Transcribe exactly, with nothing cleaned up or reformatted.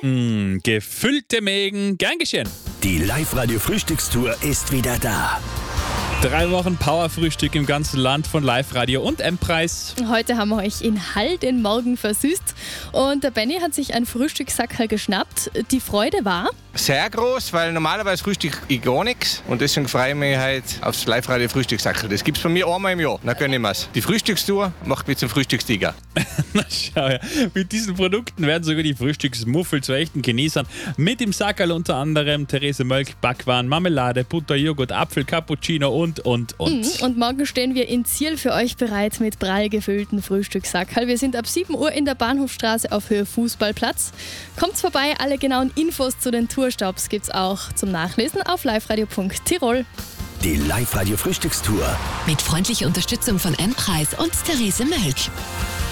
Mm, gefüllte Mägen, gern geschehen. Die Live-Radio-Frühstückstour ist wieder da. Drei Wochen Powerfrühstück im ganzen Land von Live-Radio und M-Preis. Heute haben wir euch in Hall den Morgen versüßt und der Benny hat sich einen Frühstückssackerl geschnappt. Die Freude war sehr groß, weil normalerweise frühstück ich gar nichts und deswegen freue ich mich halt aufs Live-Radio Frühstückssackerl. Das gibt es bei mir einmal im Jahr, dann gönne ich mir's. Die Frühstückstour macht mich zum Frühstückstiger. Na schau her, mit diesen Produkten werden sogar die Frühstücksmuffel zu echten Genießern. Mit im Sackerl unter anderem Therese Mölk, Backwaren, Marmelade, Butter, Joghurt, Apfel, Cappuccino und, und, und. Mhm. Und morgen stehen wir in Ziel für euch bereit mit prall gefüllten Frühstückssackerl. Wir sind ab sieben Uhr in der Bahnhofstraße auf Höhe Fußballplatz. Kommt vorbei, alle genauen Infos zu den Tourstops gibt's auch zum Nachlesen auf liveradio punkt tirol. Die Live-Radio Frühstückstour. Mit freundlicher Unterstützung von M-Preis und Therese Mölk.